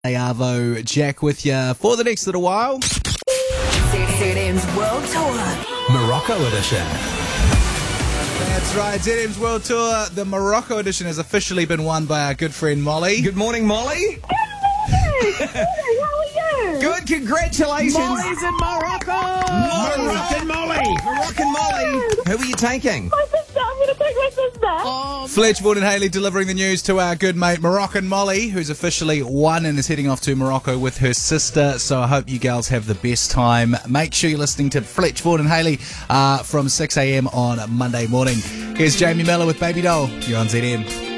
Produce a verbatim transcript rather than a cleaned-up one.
Hey Arvo, Jack with you for the next little while. Z M's World Tour Morocco edition. That's right, Z M's World Tour, the Morocco edition, has officially been won by our good friend Molly. Good morning, Molly. How are you? Good, congratulations. Molly's in Morocco! Moroccan Molly. Moroccan Molly. Who are you taking? My sister, I'm going to take my sister. Oh, Fletch, Vaughan and Haley delivering the news to our good mate Moroccan Molly, who's officially won and is heading off to Morocco with her sister. So I hope you girls have the best time. Make sure you're listening to Fletch, Vaughan and Haley uh, from six a.m. on Monday morning. Here's Jamie Miller with Baby Doll. You're on Z M.